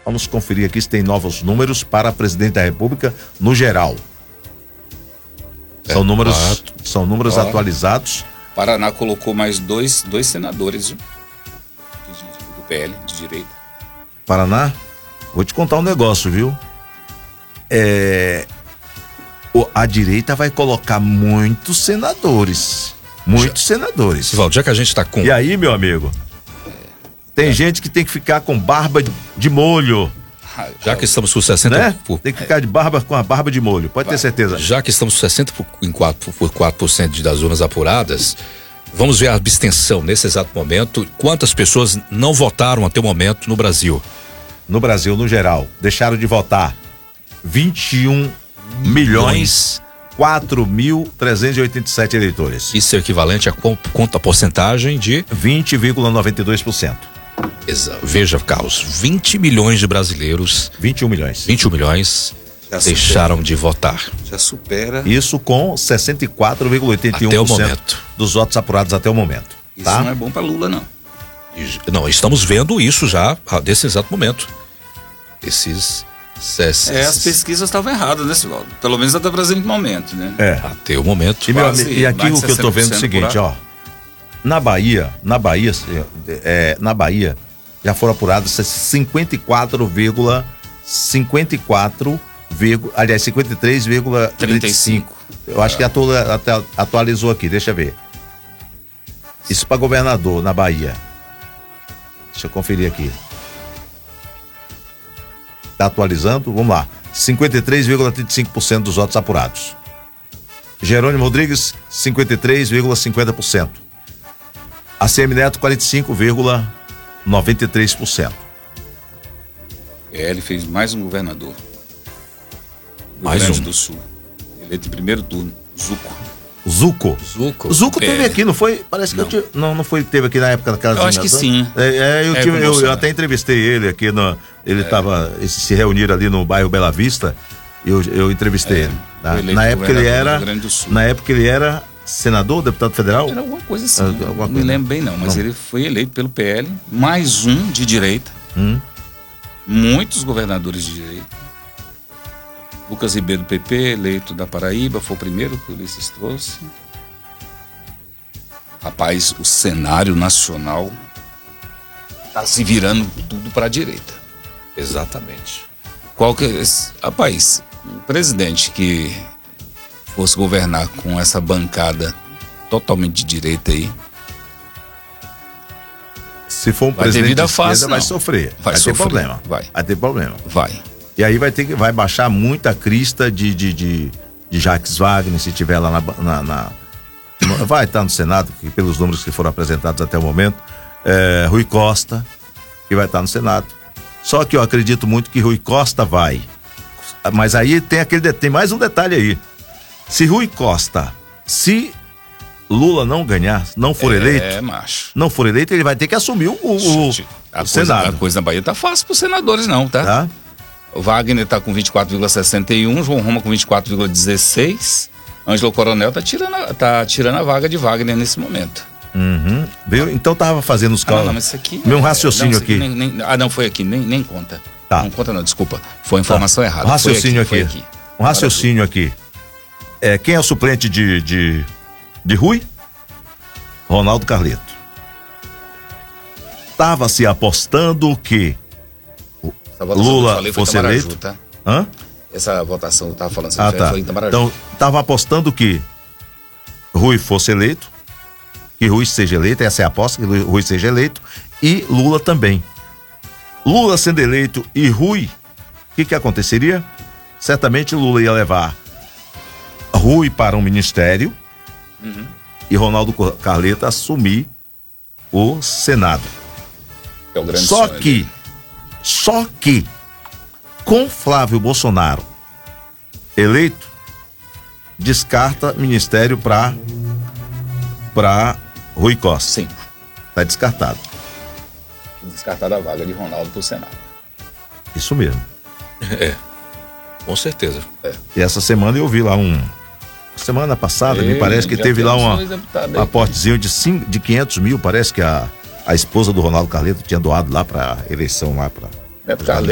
Vamos conferir aqui se tem novos números para presidente da República no geral. São números atualizados. Paraná colocou mais dois senadores, viu? Do PL, de direita. Paraná, vou te contar um negócio, viu? A direita vai colocar muitos senadores. Sivaldo, já que a gente tá com... E aí, meu amigo? Tem gente que tem que ficar com barba de molho. Já que estamos com 60%... Né? Tem que ficar com a barba de molho, pode ter certeza. Já que estamos com 64% das urnas apuradas, vamos ver a abstenção nesse exato momento. Quantas pessoas não votaram até o momento no Brasil? No Brasil, no geral, deixaram de votar 21.004.387 eleitores. Isso é equivalente a quanto a porcentagem de? 20,92%. Exato. Veja, Carlos, 20 milhões de brasileiros. 21 milhões. 21 milhões deixaram de votar. Já supera. Isso com 64,81% até o momento dos votos apurados até o momento. Isso tá? não é bom para Lula, não. Não, estamos vendo isso já desse exato momento. As pesquisas estavam erradas, né, Sivaldo? Pelo menos até o presente momento, né? Até o momento. E aqui o que eu tô vendo é o seguinte, ó. Na Bahia já foram apurados 53,35. Eu acho que atualizou aqui, deixa eu ver. Isso para governador na Bahia. Deixa eu conferir aqui. Tá atualizando? Vamos lá. 53,35% dos votos apurados. Jerônimo Rodrigues, 53,50%. ACM Neto, 45,93%. Ele fez mais um governador. Mais Rio Grande um. do Sul. Eleito em primeiro turno. Zuco teve aqui, não foi? Parece que não foi, teve aqui na época daquela. Eu acho que sim. Eu até entrevistei ele aqui se reuniram ali no bairro Bela Vista. Eu entrevistei ele. Tá? Na época ele era senador, deputado federal? Era alguma coisa assim. Não me lembro bem não, mas ele foi eleito pelo PL, mais um de direita. Muitos governadores de direita. Lucas Ribeiro do PP, eleito da Paraíba, foi o primeiro que o Ulisses trouxe. Rapaz, o cenário nacional tá se virando tudo para a direita. Exatamente. Rapaz, um presidente que fosse governar com essa bancada totalmente de direita aí, se for um presidente de esquerda, vai sofrer. Vai ter problema. Vai ter problema. E aí vai baixar muito a crista de Jacques Wagner, se tiver lá vai estar no Senado, pelos números que foram apresentados até o momento. Rui Costa, que vai estar no Senado. Só que eu acredito muito que Rui Costa vai. Mas aí tem mais um detalhe aí. Se Lula não ganhar, não for eleito, ele vai ter que assumir o Senado. A coisa na Bahia tá fácil para os senadores não, tá? O Wagner tá com 24,61, João Roma com 24,16, Ângelo Coronel tá tirando a vaga de Wagner nesse momento. Viu? Então tava fazendo os cálculos. Não, mas isso aqui... Meu raciocínio aqui. Não foi aqui, nem conta. Tá. Não conta não, desculpa. Foi informação errada. Um raciocínio aqui. Um raciocínio aqui. Quem é o suplente de Rui? Ronaldo Carleto. Tava se apostando que Lula fosse eleito. Tá? Hã? Essa votação eu tava falando, foi em Itamaraju. Então, tava apostando que Rui fosse eleito, que Rui seja eleito, essa é a aposta, que Rui seja eleito, e Lula também. Lula sendo eleito e Rui, o que aconteceria? Certamente Lula ia levar Rui para um ministério e Ronaldo Carleto assumir o Senado. É o grande Só sonho que com Flávio Bolsonaro eleito, descarta ministério para Rui Costa. Sim. Tá descartado. Descartada a vaga de Ronaldo pro Senado. Isso mesmo. Com certeza. E essa semana eu vi lá semana passada, me parece que teve lá um aportezinho de 500 mil, parece que a esposa do Ronaldo Carleto tinha doado lá pra eleição lá pra...